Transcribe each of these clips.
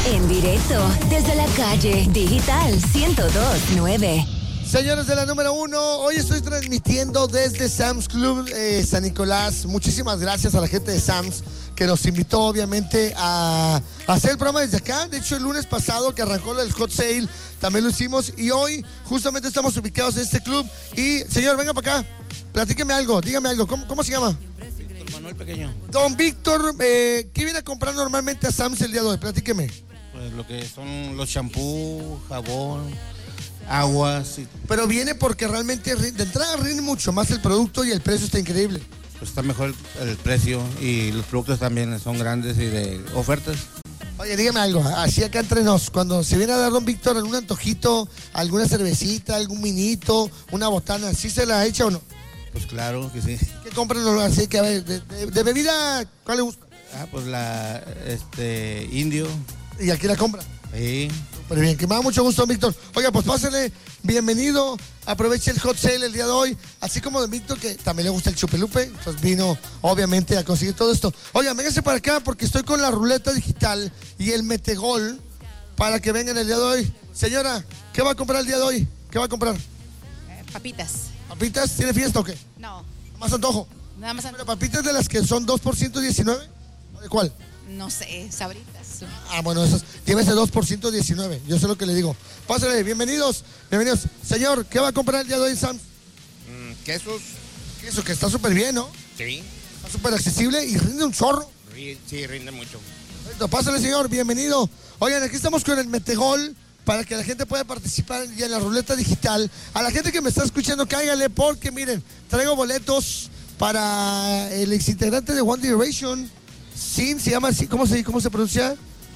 En directo desde la calle Digital 102.9. Señores de la número 1, hoy estoy transmitiendo desde Sam's Club San Nicolás. Muchísimas gracias a la gente de Sam's que nos invitó obviamente a hacer el programa desde acá. De hecho, el lunes pasado que arrancó el Hot Sale, también lo hicimos. Y hoy justamente estamos ubicados en este club. Y señor, venga para acá, platíqueme algo, dígame algo. ¿Cómo se llama? Víctor Manuel Pequeño. Don Víctor, ¿qué viene a comprar normalmente a Sam's el día de hoy? Platíqueme. Pues lo que son los champú, jabón, aguas. Pero viene porque realmente de entrada rinde mucho más el producto y el precio está increíble. Pues está mejor el precio y los productos también son grandes y de ofertas. Oye, dígame algo, así acá entre nos, cuando se viene a dar don Víctor algún antojito, alguna cervecita, algún vinito, una botana, ¿sí se la echa o no? Pues claro que sí. ¿Qué compran así que a ver, de bebida, cuál le gusta? Pues la indio. ¿Y aquí la compra? Sí. Pero bien, que me da mucho gusto, Víctor. Oiga, pues pásale, bienvenido, aproveche el Hot Sale el día de hoy, así como don Víctor, que también le gusta el chupelupe, entonces vino, obviamente, a conseguir todo esto. Oiga, véngase para acá porque estoy con la ruleta digital y el metegol para que vengan el día de hoy. Señora, ¿qué va a comprar el día de hoy? ¿Qué va a comprar? Papitas. ¿Papitas? ¿Tiene fiesta o qué? No. ¿Más antojo? Nada más ¿Pero papitas de las que son 2 por 119? ¿De cuál? No sé, sabritas. Bueno, esas, llévese 2 por 119, yo sé lo que le digo. Pásale, bienvenidos. Señor, ¿qué va a comprar el día de hoy, Sam? Quesos. Queso, que está súper bien, ¿no? Sí. Está súper accesible y rinde un chorro. Sí, rinde mucho. Perfecto, pásale, señor, bienvenido. Oigan, aquí estamos con el metegol para que la gente pueda participar ya en la ruleta digital. A la gente que me está escuchando, cáigale porque, miren, traigo boletos para el exintegrante de One Direction. Sin, se llama así, ¿cómo se pronuncia?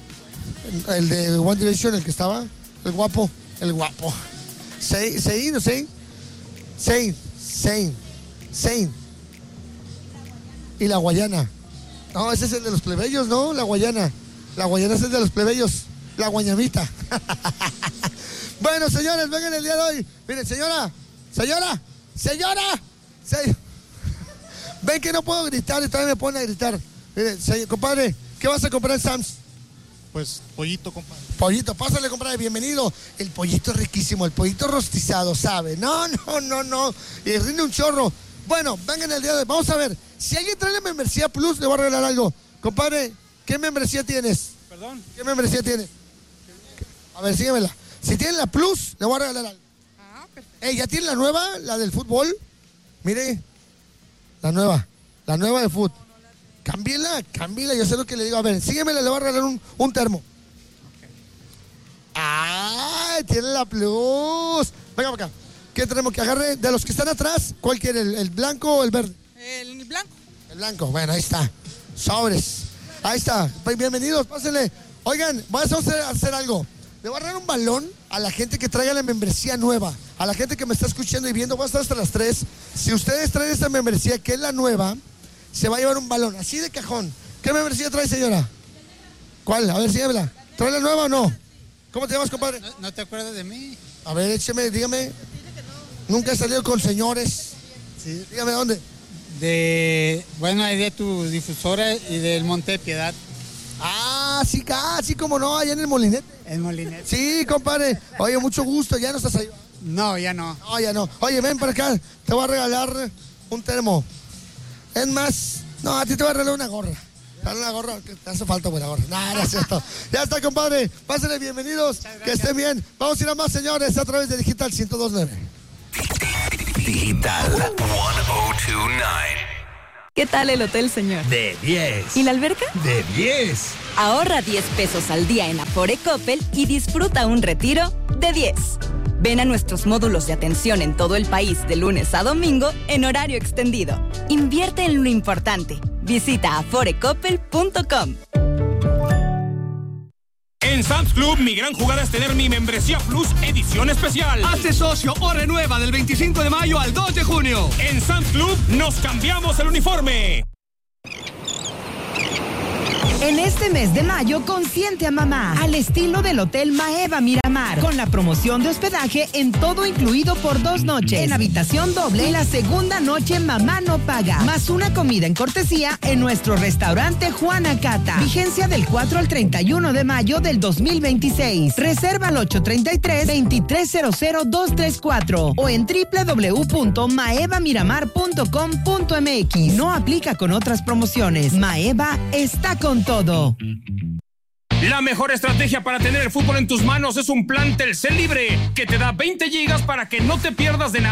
El de One Direction, el que estaba, el guapo. Zayn. Y la guayana. No, ese es el de los plebeyos, ¿no? La guayana es el de los plebeyos. La guañamita. Bueno, señores, vengan el día de hoy. Miren, señora. Ven que no puedo gritar y todavía me ponen a gritar. Miren, compadre, ¿qué vas a comprar en Sam's? Pues pollito, compadre. Pollito, pásale, compadre, bienvenido. El pollito es riquísimo, el pollito rostizado, ¿sabe? No. Y rinde un chorro. Bueno, vengan el día de hoy. Vamos a ver. Si alguien trae la membresía Plus, le voy a regalar algo. Compadre, ¿qué membresía tienes? ¿Perdón? ¿Qué membresía tienes? A ver, síguemela. Si tiene la Plus, le voy a regalar algo. Perfecto. ¿Ya tiene la nueva? ¿La del fútbol? Mire, la nueva de fútbol. Cámbiela, yo sé lo que le digo. A ver, síguemela, le voy a regalar un termo. ¡Ah! Tiene la Plus. Venga para acá. ¿Qué tenemos que agarre? De los que están atrás, ¿cuál quiere? ¿El blanco o el verde? El blanco. El blanco, bueno, ahí está. Sobres. Ahí está. Bienvenidos, pásenle. Oigan, vamos a hacer algo. Le voy a dar un balón a la gente que traiga la membresía nueva. A la gente que me está escuchando y viendo, voy a estar hasta las 3. Si ustedes traen esta membresía, que es la nueva, se va a llevar un balón, así de cajón. ¿Qué membresía trae, señora? ¿Cuál? A ver, síguemela. ¿Trae la nueva o no? ¿Cómo te llamas, compadre? ¿No te acuerdas de mí? A ver, écheme, dígame. Nunca he salido con señores. Sí, dígame dónde. Ahí de tu difusora y del Monte de Piedad. Sí, como no, allá en el Molinete. El Molinete. Sí, compadre. Oye, mucho gusto, ya no estás ahí. No, ya no. No, ya no. Oye, ven para acá, te voy a regalar un termo. Es más, no, a ti te voy a regalar una gorra. Dale una gorra, que te hace falta buena gorra. No es cierto. Ya está, compadre. Pásenle, bienvenidos. Que estén bien. Vamos a ir a más, señores, a través de Digital 102.9. Digital 102.9. ¿Qué tal el hotel, señor? De 10. ¿Y la alberca? De 10. Ahorra 10 pesos al día en Afore Coppel y disfruta un retiro de 10. Ven a nuestros módulos de atención en todo el país de lunes a domingo en horario extendido. Invierte en lo importante. Visita aforecoppel.com. En Sam's Club, mi gran jugada es tener mi membresía Plus edición especial. Hazte socio o renueva del 25 de mayo al 2 de junio. En Sam's Club nos cambiamos el uniforme. En este mes de mayo, consiente a mamá al estilo del Hotel Maeva Miramar, con la promoción de hospedaje en todo incluido por 2 noches, en habitación doble, y la segunda noche mamá no paga, más una comida en cortesía en nuestro restaurante Juana Cata. Vigencia del 4 al 31 de mayo del 2026. Reserva al 833-2300-234 o en www.maevamiramar.com.mx. No aplica con otras promociones. Maeva está con todo. La mejor estrategia para tener el fútbol en tus manos es un plan Telcel Libre que te da 20 gigas para que no te pierdas de nada.